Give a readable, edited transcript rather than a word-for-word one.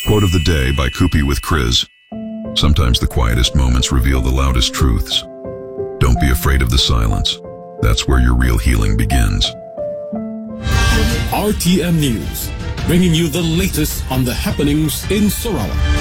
Quote of the day by Kupi with Kriz. Sometimes the quietest moments reveal the loudest truths. Don't be afraid of the silence. That's where your real healing begins. RTM News, bringing you the latest on the happenings in Sarawak.